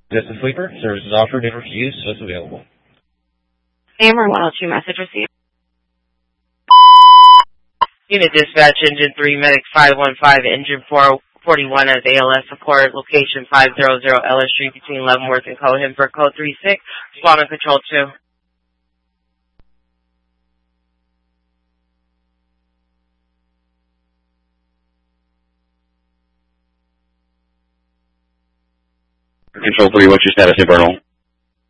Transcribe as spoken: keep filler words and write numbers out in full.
This is Sleeper. Services offered and refused as available. Amber one oh two message received. Unit Dispatch, Engine three, Medic five one five, Engine four forty-one as A L S support, location five hundred Ellis Street between Leavenworth and Cohen for code three six, respond on control two. Control three, what's your status, Bernal?